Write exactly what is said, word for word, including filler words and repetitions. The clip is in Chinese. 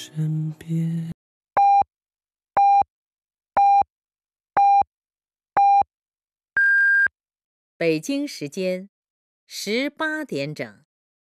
身边。 北京时间十八点整。